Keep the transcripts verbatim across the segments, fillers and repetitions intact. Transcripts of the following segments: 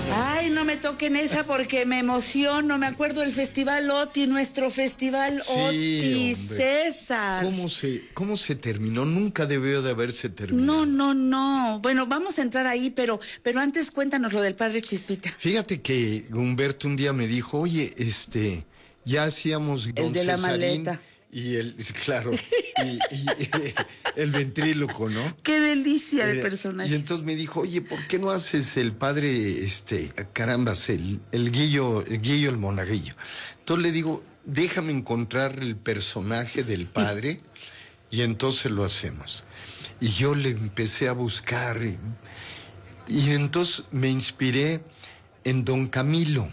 Ay, no me toquen esa porque me emociono. Me acuerdo del Festival Oti, nuestro Festival Sí, Oti, hombre. César. ¿Cómo se, cómo se terminó? Nunca debió de haberse terminado. No, no, no. Bueno, vamos a entrar ahí, pero, pero antes cuéntanos lo del padre Chispita. Fíjate que Humberto un día me dijo, oye, este, ya hacíamos Don El de la Cesarín maleta. y el, claro, y, y, eh, el ventríloco, ¿no? Qué delicia de Eh, personaje. Y entonces me dijo, oye, ¿por qué no haces el padre, este, carambas, el, el Guillo, el Guillo el Monaguillo? Entonces le digo, déjame encontrar el personaje del padre y entonces lo hacemos. Y yo le empecé a buscar y, y entonces me inspiré en Don Camilo,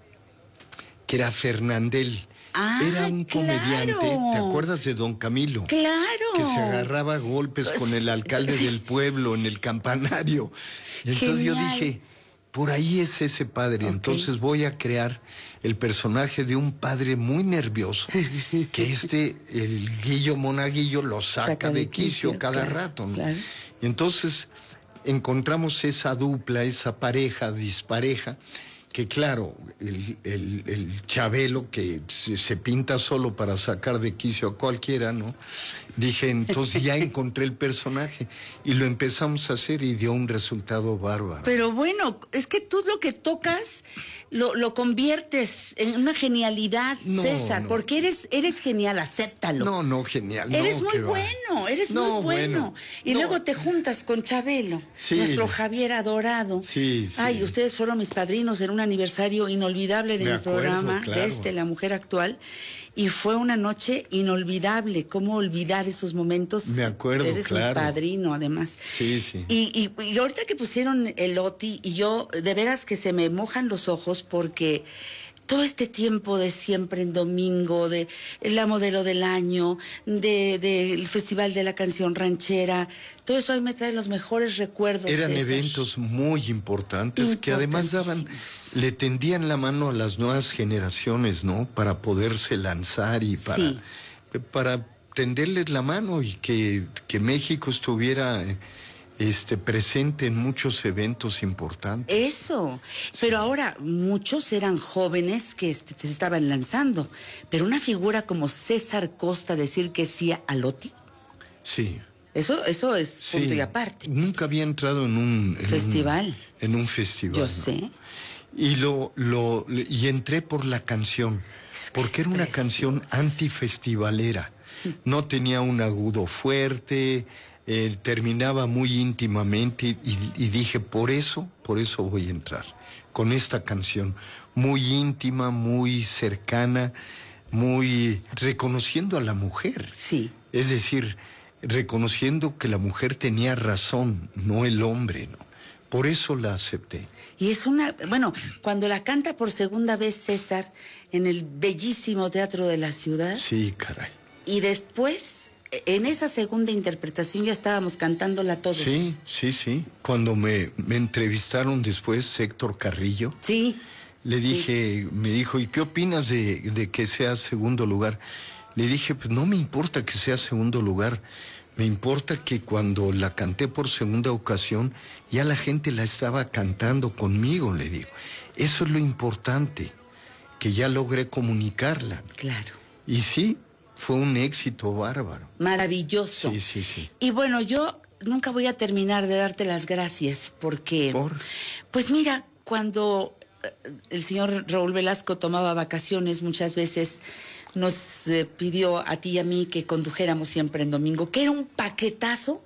que era Fernandel. Ah, era un comediante, claro. ¿te acuerdas de Don Camilo? Claro. Que se agarraba a golpes con el alcalde del pueblo en el campanario. Y entonces Genial. yo dije, por ahí es ese padre. Ok. Entonces voy a crear el personaje de un padre muy nervioso, que este, el Guillo Monaguillo, lo saca, Saca de, de quicio, quicio, cada claro, rato, ¿no? claro. Y entonces encontramos esa dupla, esa pareja, dispareja, que claro, el, el, el Chabelo que se, se pinta solo para sacar de quicio a cualquiera, ¿no? Dije, entonces ya encontré el personaje y lo empezamos a hacer y dio un resultado bárbaro. Pero bueno, es que tú lo que tocas lo, lo conviertes en una genialidad, No, César, no. porque eres, eres genial, acéptalo. No, no, genial. Eres no, muy qué va. bueno, eres No, muy bueno. bueno, Y no. luego te juntas con Chabelo, Sí. nuestro Javier adorado. Sí, sí. Ay, ustedes fueron mis padrinos en un aniversario inolvidable de Me mi acuerdo, programa, claro. de este, La Mujer Actual. Y fue una noche inolvidable. ¿Cómo olvidar esos momentos? Me acuerdo, Eres claro. mi padrino, además. Sí, sí. Y, y, y ahorita que pusieron el Oti, y yo, de veras que se me mojan los ojos porque todo este tiempo de siempre en domingo, de la modelo del año, de del Festival de la Canción Ranchera, todo eso a mí me trae los mejores recuerdos. Eran César. eventos muy importantes que además daban, Importantísimos. le tendían la mano a las nuevas generaciones, ¿no? Para poderse lanzar y para, Sí. para tenderles la mano y que, que México estuviera eh, este, presente en muchos eventos importantes. Eso, pero ahora muchos eran jóvenes que este, se estaban lanzando, pero una figura como César Costa decir que sí a Oti, Sí. eso, eso es Sí. punto y aparte. Nunca había entrado en un en Festival. un- en un festival. Yo ¿no? sé. Y lo, lo, y entré por la canción, Es que porque es era una preciosa. canción antifestivalera. No tenía un agudo fuerte, eh, terminaba muy íntimamente y, y dije, por eso, por eso voy a entrar con esta canción, muy íntima, muy cercana, muy reconociendo a la mujer. Sí. Es decir, reconociendo que la mujer tenía razón, no el hombre, ¿no? Por eso la acepté. Y es una, bueno, cuando la canta por segunda vez César en el bellísimo Teatro de la Ciudad, Sí, caray. y después, en esa segunda interpretación ya estábamos cantándola todos. Sí, sí, sí. Cuando me, me entrevistaron después Héctor Carrillo, Sí. le dije, me dijo, ¿y qué opinas de, de que sea segundo lugar? Le dije, pues no me importa que sea segundo lugar, me importa que cuando la canté por segunda ocasión, ya la gente la estaba cantando conmigo, le digo. Eso es lo importante, que ya logré comunicarla. Claro. Y sí, fue un éxito bárbaro. Maravilloso. Sí, sí, sí. Y bueno, yo nunca voy a terminar de darte las gracias porque, ¿Por? pues mira, cuando eh, el señor Raúl Velasco tomaba vacaciones, muchas veces nos eh, pidió a ti y a mí que condujéramos siempre en domingo, que era un paquetazo,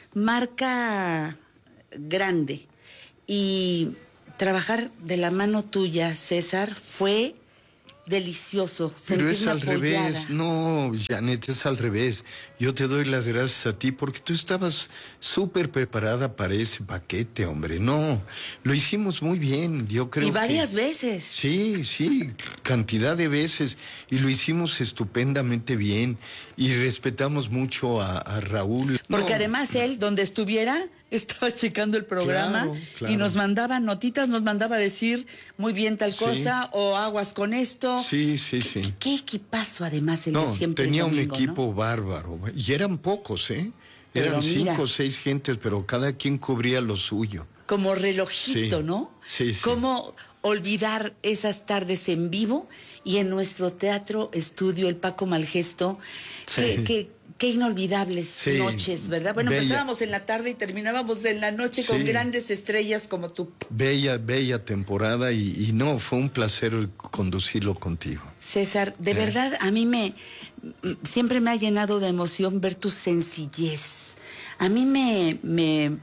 marca grande. Y trabajar de la mano tuya, César, fue delicioso. Pero es sentirme al apoyada. revés, no, Janet, es al revés. Yo te doy las gracias a ti porque tú estabas súper preparada para ese paquete, hombre. No, lo hicimos muy bien, yo creo Y varias que... veces. Sí, sí, cantidad de veces. Y lo hicimos estupendamente bien. Y respetamos mucho a, a Raúl. Porque No, además él, donde estuviera, estaba checando el programa Claro, claro. y nos mandaba notitas, nos mandaba decir muy bien tal Sí. cosa o aguas con esto. Sí, sí, sí. ¿Qué, qué equipazo además el No, de siempre tenía el un domingo, equipo ¿no? bárbaro. Y eran pocos, ¿eh? Pero Eran mira. cinco o seis gentes, pero cada quien cubría lo suyo. como relojito, Sí, ¿no? sí, sí. Cómo olvidar esas tardes en vivo y en nuestro teatro estudio, el Paco Malgesto, Sí. qué, qué, qué inolvidables Sí, noches, ¿verdad? Bueno, bella. empezábamos en la tarde y terminábamos en la noche Sí. con grandes estrellas como tú. Bella, bella temporada y, y no, fue un placer conducirlo contigo. César, de Eh. verdad, a mí me siempre me ha llenado de emoción ver tu sencillez. A mí me, me,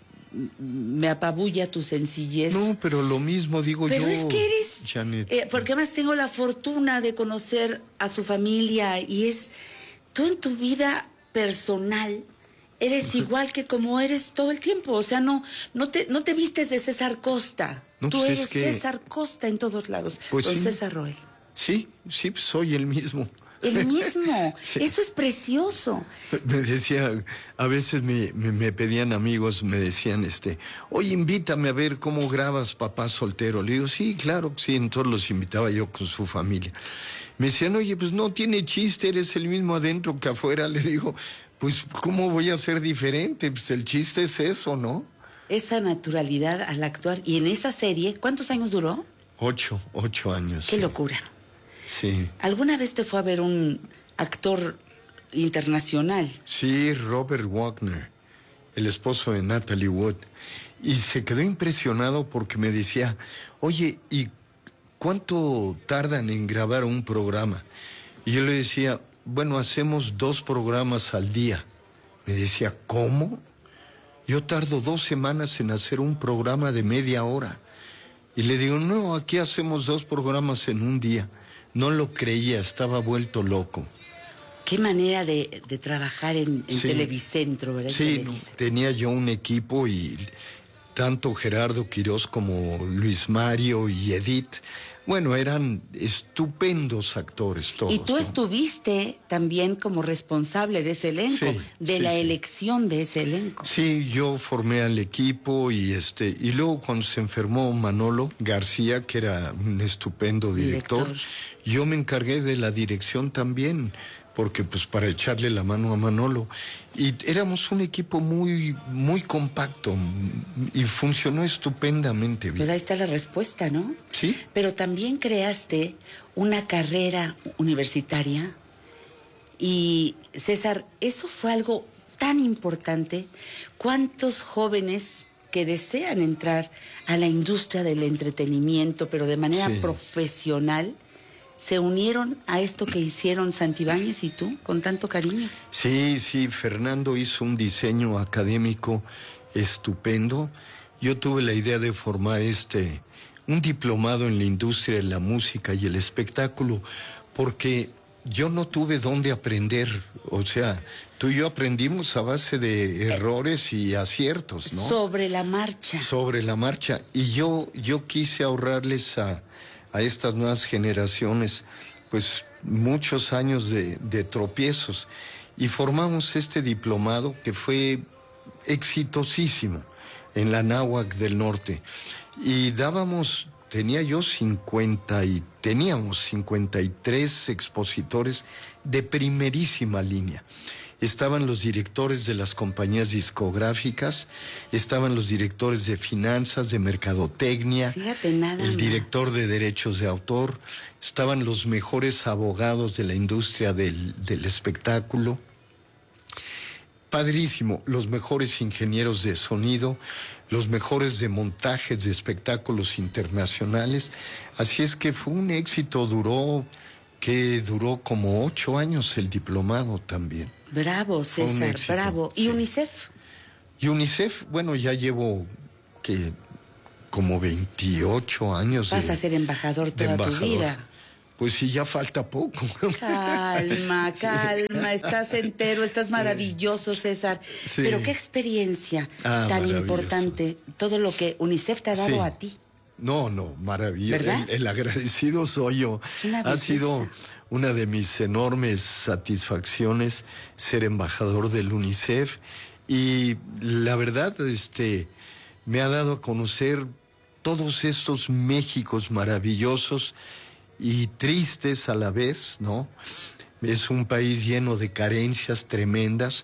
me apabulla tu sencillez. No, pero lo mismo digo Pero yo. es que eres, Janet. eh, porque además tengo la fortuna de conocer a su familia y es, tú en tu vida personal eres igual que como eres todo el tiempo, o sea, no, no te, no te vistes de César Costa, No, tú pues es eres que- César Costa en todos lados, Pues don sí. César Roel. Sí, sí, soy el mismo. El mismo, Sí. eso es precioso. Me decía, a veces me, me, me pedían amigos, me decían, este, oye, invítame a ver cómo grabas Papá Soltero. Le digo, sí, claro, sí, entonces los invitaba yo con su familia. Me decían, oye, pues no tiene chiste, eres el mismo adentro que afuera. Le digo, pues, ¿cómo voy a ser diferente? Pues el chiste es eso, ¿no? Esa naturalidad al actuar. Y en esa serie, ¿cuántos años duró? Ocho, ocho años. Qué sí. locura. Sí. ¿Alguna vez te fue a ver un actor internacional? Sí, Robert Wagner, el esposo de Natalie Wood. Y se quedó impresionado porque me decía, oye, ¿y cuánto tardan en grabar un programa? Y yo le decía, bueno, hacemos dos programas al día. Me decía, ¿cómo? Yo tardo dos semanas en hacer un programa de media hora. Y le digo, no, aquí hacemos dos programas en un día. No lo creía, estaba vuelto loco. Qué manera de, de trabajar en, en Sí. Televicentro, ¿verdad? En Sí, no, Televisa. tenía yo un equipo y tanto Gerardo Quirós como Luis Mario y Edith, bueno, eran estupendos actores todos. Y tú ¿no? estuviste también como responsable de ese elenco, Sí, de sí, la sí. elección de ese elenco. Sí, yo formé al equipo y este y luego cuando se enfermó Manolo García, que era un estupendo director, Director. yo me encargué de la dirección también, porque pues para echarle la mano a Manolo. Y éramos un equipo muy, muy compacto y funcionó estupendamente Pues bien. ahí está la respuesta, ¿no? Sí. Pero también creaste una carrera universitaria y, César, eso fue algo tan importante. ¿Cuántos jóvenes que desean entrar a la industria del entretenimiento, pero de manera Sí. profesional, se unieron a esto que hicieron Santibáñez y tú con tanto cariño? Sí, sí, Fernando hizo un diseño académico estupendo. Yo tuve la idea de formar este, un diplomado en la industria de la música y el espectáculo, porque yo no tuve dónde aprender. O sea, tú y yo aprendimos a base de errores y aciertos, ¿no? Sobre la marcha. Sobre la marcha. Y yo, yo quise ahorrarles a, a estas nuevas generaciones, pues, muchos años de, de tropiezos. Y formamos este diplomado que fue exitosísimo en la Anáhuac del Norte. Y dábamos, tenía yo cincuenta y, teníamos cincuenta y tres expositores de primerísima línea. Estaban los directores de las compañías discográficas, estaban los directores de finanzas, de mercadotecnia, Fíjate nada el más. director de derechos de autor, estaban los mejores abogados de la industria del, del espectáculo. Padrísimo, los mejores ingenieros de sonido, los mejores de montajes de espectáculos internacionales. Así es que fue un éxito, duró, que duró como ocho años el diplomado también. Bravo, Fue un César, éxito, bravo. ¿Y sí. UNICEF? Y UNICEF, bueno, ya llevo que como veintiocho años Vas de, a ser embajador de toda embajador. tu vida. Pues sí, ya falta poco. Calma, calma, estás entero, estás maravilloso, César. Sí. Pero qué experiencia Ah, tan maravilloso. importante, todo lo que UNICEF te ha dado Sí. a ti. No, no, maravilloso. ¿Verdad? El, el agradecido soy yo. Es una Ha belleza. sido una de mis enormes satisfacciones ser embajador del UNICEF y la verdad, este, me ha dado a conocer todos estos Méxicos maravillosos y tristes a la vez, ¿no? Es un país lleno de carencias tremendas,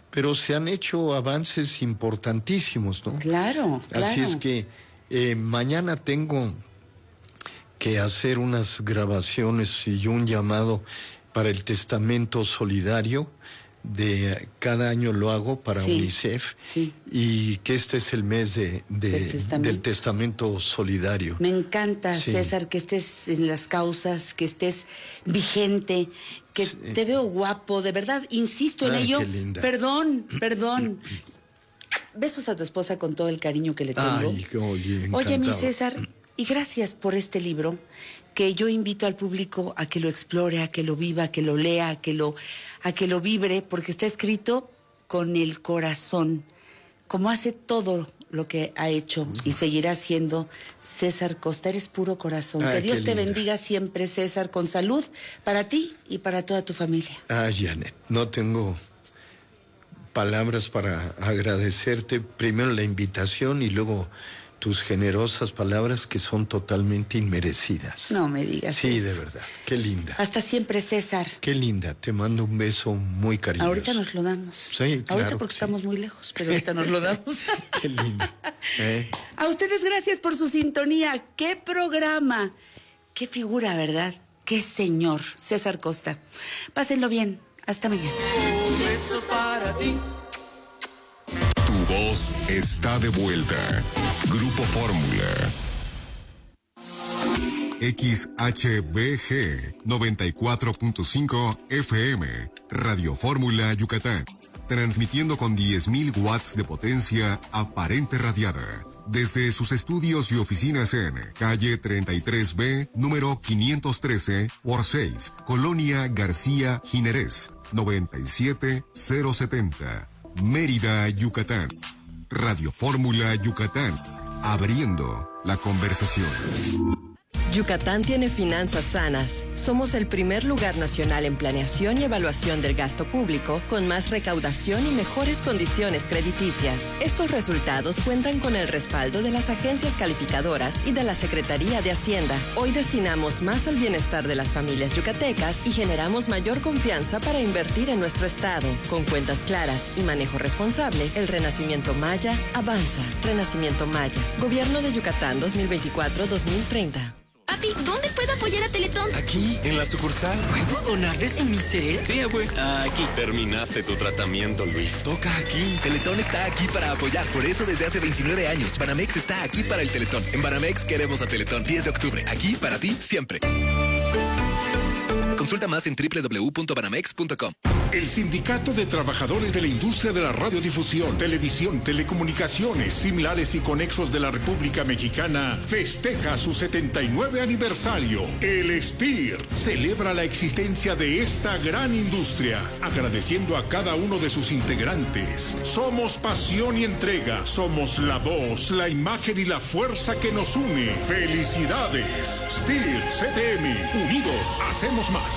pero se han hecho avances importantísimos, ¿no? Claro, claro. Así es que eh, mañana tengo que hacer unas grabaciones y un llamado para el testamento solidario. De cada año lo hago para sí, UNICEF, sí. Y que este es el mes de, de, ¿Del, testamento? del testamento solidario. Me encanta, sí. César, que estés en las causas, que estés vigente, que sí. Te veo guapo, de verdad, insisto en Ay, ello. Qué linda. Perdón, perdón. Besos a tu esposa con todo el cariño que le tengo. Ay, oye, oye, mi César, y gracias por este libro, que yo invito al público a que lo explore, a que lo viva, a que lo lea, a que lo, a que lo vibre, porque está escrito con el corazón, como hace todo lo que ha hecho y seguirá haciendo César Costa. Eres puro corazón. Ay, que Dios te linda. bendiga siempre, César, con salud para ti y para toda tu familia. Ah, Janet, no tengo palabras para agradecerte. Primero la invitación y luego tus generosas palabras, que son totalmente inmerecidas. No me digas Sí, eso. de verdad. Qué linda. Hasta siempre, César. Qué linda. Te mando un beso muy cariñoso. Ahorita nos lo damos. Sí, claro. Ahorita porque sí. estamos muy lejos, pero ahorita nos lo damos. Qué linda. ¿Eh? A ustedes gracias por su sintonía. ¡Qué programa! ¡Qué figura, verdad! ¡Qué señor! César Costa. Pásenlo bien. Hasta mañana. Un beso para ti. Tu voz está de vuelta. Grupo Fórmula. X H B G noventa y cuatro punto cinco F M. Radio Fórmula Yucatán. Transmitiendo con diez mil watts de potencia aparente radiada. Desde sus estudios y oficinas en calle treinta y tres B, número quinientos trece por seis, Colonia García Jiménez, noventa y siete mil setenta, Mérida, Yucatán. Radio Fórmula Yucatán, abriendo la conversación. Yucatán tiene finanzas sanas. Somos el primer lugar nacional en planeación y evaluación del gasto público, con más recaudación y mejores condiciones crediticias. Estos resultados cuentan con el respaldo de las agencias calificadoras y de la Secretaría de Hacienda. Hoy destinamos más al bienestar de las familias yucatecas y generamos mayor confianza para invertir en nuestro estado. Con cuentas claras y manejo responsable, el Renacimiento Maya avanza. Renacimiento Maya. Gobierno de Yucatán dos mil veinticuatro a dos mil treinta. Papi, ¿dónde puedo apoyar a Teletón? Aquí, en la sucursal. ¿Puedo donar desde mi cel? Sí, abue. Aquí. Terminaste tu tratamiento, Luis. Toca aquí. Teletón está aquí para apoyar. Por eso desde hace veintinueve años, Banamex está aquí para el Teletón. En Banamex queremos a Teletón. diez de octubre. Aquí para ti siempre. Consulta más en doble u doble u doble u punto banamex punto com. El Sindicato de Trabajadores de la Industria de la Radiodifusión, Televisión, Telecomunicaciones, Similares y Conexos de la República Mexicana festeja su setenta y nueve aniversario. El S T I R celebra la existencia de esta gran industria, agradeciendo a cada uno de sus integrantes. Somos pasión y entrega, somos la voz, la imagen y la fuerza que nos une. ¡Felicidades! S T I R C T M, unidos hacemos más.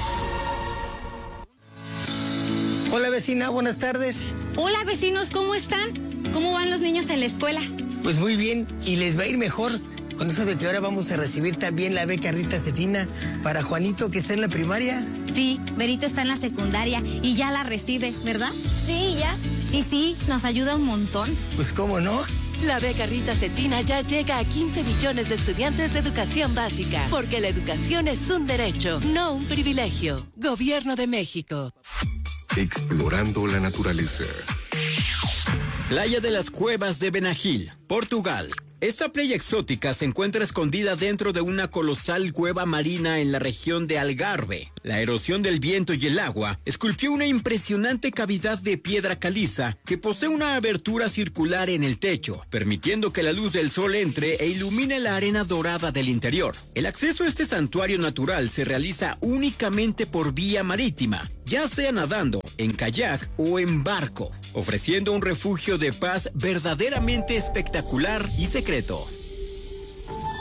Hola vecina, buenas tardes. Hola vecinos, ¿cómo están? ¿Cómo van los niños en la escuela? Pues muy bien, y les va a ir mejor con eso de que ahora vamos a recibir también la beca Rita Cetina para Juanito, que está en la primaria. Sí, Berito está en la secundaria y ya la recibe, ¿verdad? Sí, ya. Y sí, nos ayuda un montón. Pues cómo no. La beca Rita Cetina ya llega a quince millones de estudiantes de educación básica, porque la educación es un derecho, no un privilegio. Gobierno de México. Explorando la naturaleza. Playa de las Cuevas de Benagil, Portugal. Esta playa exótica se encuentra escondida dentro de una colosal cueva marina en la región de Algarve. La erosión del viento y el agua esculpió una impresionante cavidad de piedra caliza que posee una abertura circular en el techo, permitiendo que la luz del sol entre e ilumine la arena dorada del interior. El acceso a este santuario natural se realiza únicamente por vía marítima, ya sea nadando, en kayak o en barco, ofreciendo un refugio de paz verdaderamente espectacular y secreto.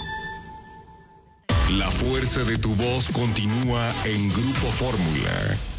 La fuerza de tu voz continúa en Grupo Fórmula.